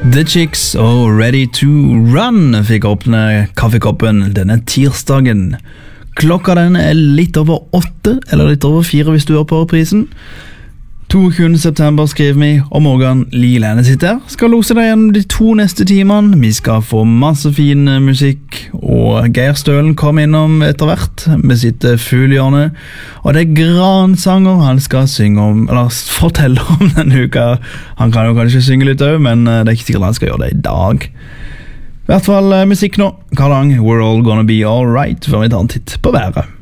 The Chicks og Ready to Run fikk åpne kaffekoppen denne tirsdagen. Klokka den litt over 8, eller litt over 4 hvis du er på prisen. 22. september skriver vi, og Morgan Liland sitter her. Skal lose deg gjennom de 2 neste timene. Vi skal få masse fin musikk, og Geir Stølen kom innom etter hvert med sitt fuglehjørne. Og det Gransanger han skal synge om, eller fortelle om denne uka. Han kan jo kanskje synge litt også, men det er ikke sikkert han skal gjøre det i dag. I hvert fall musikk nå. Karl Ang, We're All Gonna Be Alright, før vi tar en titt på været.